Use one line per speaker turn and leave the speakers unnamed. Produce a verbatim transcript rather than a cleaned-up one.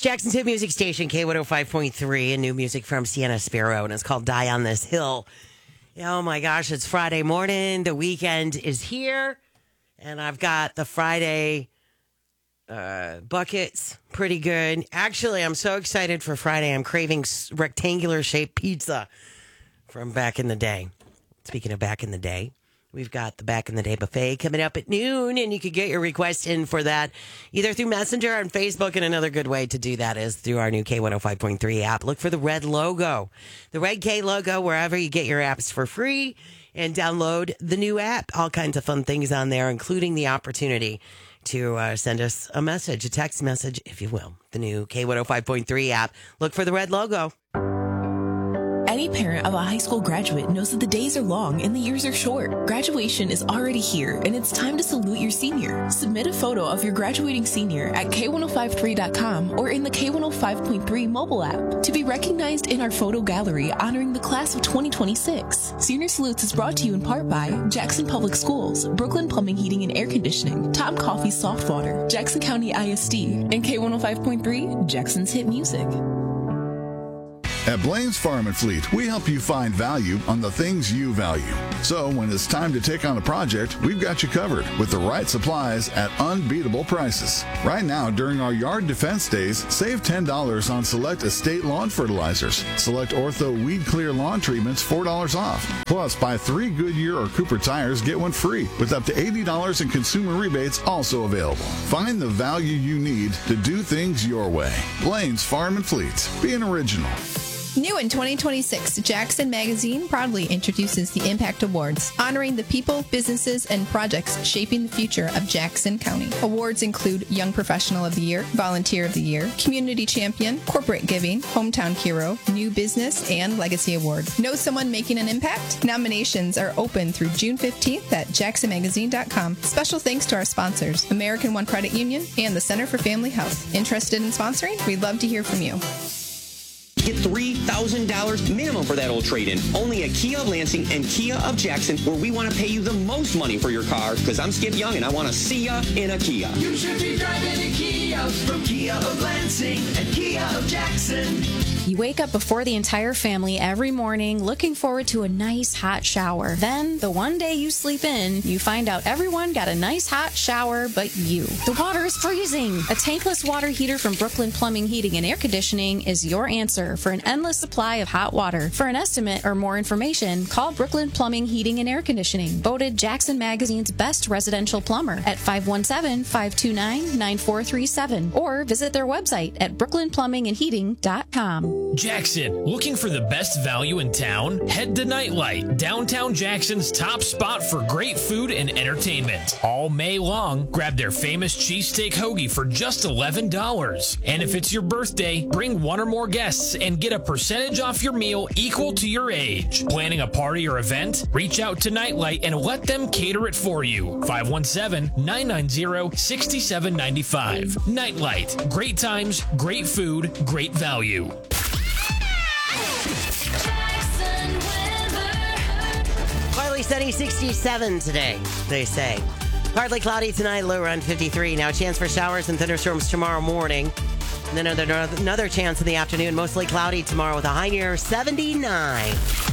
Jackson's hit music station, K one oh five point three, and new music from Sienna Sparrow, and it's called Die on This Hill. Oh my gosh, it's Friday morning. The weekend is here, and I've got the Friday uh, buckets pretty good. Actually, I'm so excited for Friday. I'm craving rectangular shaped pizza from back in the day. Speaking of back in the day, we've got the Back in the Day buffet coming up at noon, and you could get your request in for that either through Messenger on Facebook, and another good way to do that is through our new K one oh five point three app. Look for the red logo, the red K logo, wherever you get your apps for free, and download the new app. All kinds of fun things on there, including the opportunity to uh, send us a message, a text message, if you will. The new K one oh five point three app. Look for the red logo.
Any parent of a high school graduate knows that the days are long and the years are short. Graduation is already here, and it's time to salute your senior. Submit a photo of your graduating senior at K ten fifty-three dot com or in the K one oh five point three mobile app to be recognized in our photo gallery honoring the class of twenty twenty-six. Senior Salutes is brought to you in part by Jackson Public Schools, Brooklyn Plumbing, Heating, and Air Conditioning, Tom Coffee Soft Water, Jackson County I S D, and K one oh five point three, Jackson's Hit Music.
At Blaine's Farm and Fleet, we help you find value on the things you value. So when it's time to take on a project, we've got you covered with the right supplies at unbeatable prices. Right now, during our Yard Defense Days, save ten dollars on select estate lawn fertilizers. Select Ortho Weed Clear lawn treatments, four dollars off. Plus, buy three Goodyear or Cooper tires, get one free, with up to eighty dollars in consumer rebates also available. Find the value you need to do things your way. Blaine's Farm and Fleet. Be an original.
New in twenty twenty-six, Jackson Magazine proudly introduces the Impact Awards, honoring the people, businesses, and projects shaping the future of Jackson County. Awards include Young Professional of the Year, Volunteer of the Year, Community Champion, Corporate Giving, Hometown Hero, New Business, and Legacy Award. Know someone making an impact? Nominations are open through June fifteenth at jackson magazine dot com. Special thanks to our sponsors, American One Credit Union and the Center for Family Health. Interested in sponsoring? We'd love to hear from you.
Get three thousand dollars minimum for that old trade-in. Only at Kia of Lansing and Kia of Jackson, where we want to pay you the most money for your car, because I'm Skip Young and I want to see ya in a Kia.
You should be driving a Kia from Kia of Lansing and Kia of Jackson.
You wake up before the entire family every morning looking forward to a nice hot shower. Then, the one day you sleep in, you find out everyone got a nice hot shower but you. The water is freezing! A tankless water heater from Brooklyn Plumbing, Heating, and Air Conditioning is your answer for an endless supply of hot water. For an estimate or more information, call Brooklyn Plumbing, Heating, and Air Conditioning, voted Jackson Magazine's best residential plumber at five one seven, five two nine, nine four three seven or visit their website at brooklyn plumbing and heating dot com.
Jackson, looking for the best value in town? Head to Nightlight, downtown Jackson's top spot for great food and entertainment. All May long, grab their famous cheesesteak hoagie for just eleven dollars. And if it's your birthday, bring one or more guests and get a percentage off your meal equal to your age. Planning a party or event? Reach out to Nightlight and let them cater it for you. five one seven, nine nine zero, six seven nine five. Nightlight, great times, great food, great value.
Partly sunny, sixty-seven today, they say. Partly cloudy tonight, low around fifty-three. Now a chance for showers and thunderstorms tomorrow morning. And then another, another chance in the afternoon, mostly cloudy tomorrow with a high near seventy-nine.